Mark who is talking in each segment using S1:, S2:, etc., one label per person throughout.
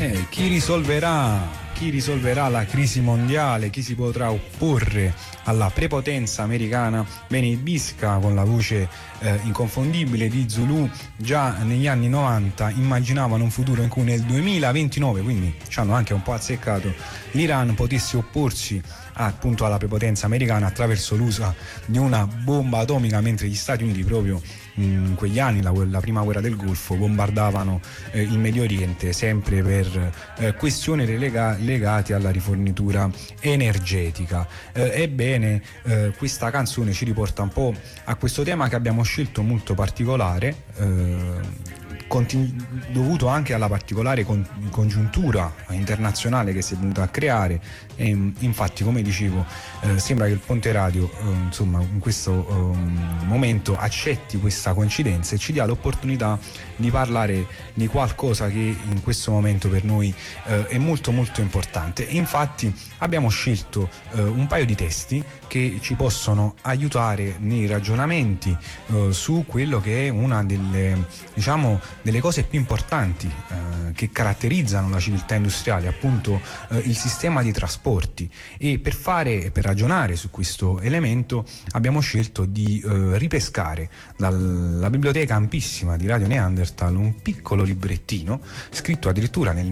S1: Chi risolverà la crisi mondiale? Chi si potrà opporre alla prepotenza americana? Bene, i Bisca, con la voce inconfondibile di Zulu, già negli anni 90 immaginavano un futuro in cui nel 2029, quindi ci hanno anche un po' azzeccato, l'Iran potesse opporsi appunto alla prepotenza americana attraverso l'uso di una bomba atomica, mentre gli Stati Uniti proprio in quegli anni, la prima guerra del Golfo, bombardavano il Medio Oriente sempre per questioni legate alla rifornitura energetica. Ebbene, questa canzone ci riporta un po' a questo tema che abbiamo scelto, molto particolare, dovuto anche alla particolare congiuntura internazionale che si è venuta a creare. E infatti, come dicevo, sembra che il Ponte Radio insomma in questo momento accetti questa coincidenza e ci dia l'opportunità di parlare di qualcosa che in questo momento per noi è molto molto importante. E infatti abbiamo scelto un paio di testi che ci possono aiutare nei ragionamenti su quello che è una delle cose più importanti che caratterizzano la civiltà industriale, appunto il sistema di trasporti. E per ragionare su questo elemento abbiamo scelto di ripescare dalla biblioteca ampissima di Radio Neanderthal un piccolo librettino scritto addirittura nel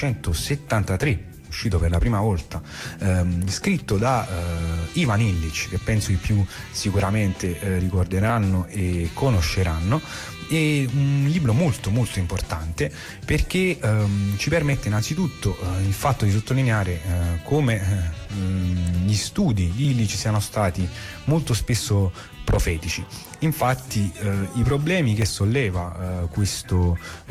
S1: 1973, uscito per la prima volta, scritto da Ivan Illich, che penso i più sicuramente ricorderanno e conosceranno. È un libro molto molto importante perché ci permette innanzitutto il fatto di sottolineare come gli studi di Illich siano stati molto spesso profetici. Infatti i problemi che solleva questo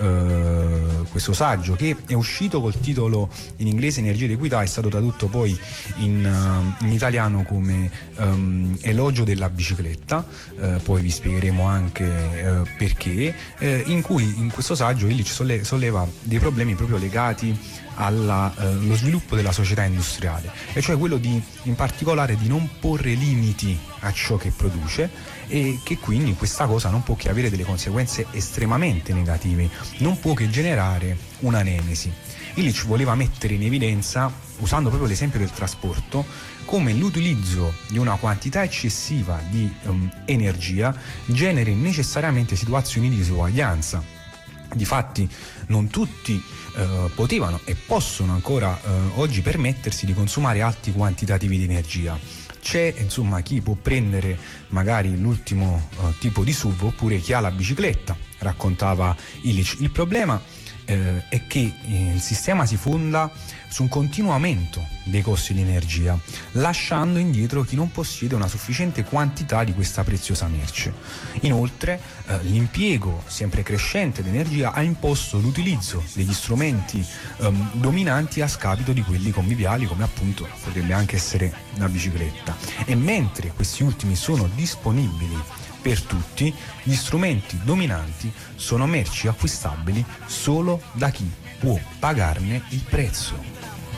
S1: saggio, che è uscito col titolo in inglese Energia ed Equità, è stato tradotto poi in italiano come Elogio della bicicletta, poi vi spiegheremo anche perché, in cui in questo saggio Illich solleva dei problemi proprio legati allo sviluppo della società industriale, e cioè quello in particolare di non porre limiti a ciò che produce, e che quindi questa cosa non può che avere delle conseguenze estremamente negative, non può che generare una nemesi. Illich voleva mettere in evidenza, usando proprio l'esempio del trasporto, come l'utilizzo di una quantità eccessiva di energia generi necessariamente situazioni di disuguaglianza. Difatti non tutti potevano e possono ancora oggi permettersi di consumare alti quantitativi di energia. C'è insomma chi può prendere magari l'ultimo tipo di SUV, oppure chi ha la bicicletta, raccontava Illich. Il problema è che il sistema si fonda su un continuo aumento dei costi di energia, lasciando indietro chi non possiede una sufficiente quantità di questa preziosa merce. Inoltre l'impiego sempre crescente di energia ha imposto l'utilizzo degli strumenti dominanti a scapito di quelli conviviali, come appunto potrebbe anche essere la bicicletta. E mentre questi ultimi sono disponibili per tutti, gli strumenti dominanti sono merci acquistabili solo da chi può pagarne il prezzo.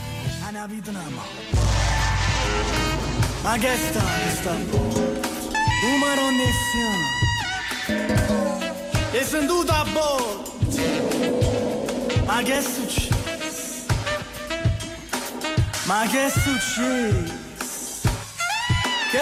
S2: Ma che sta? Numero nessuno. E sentito a Ma che succede?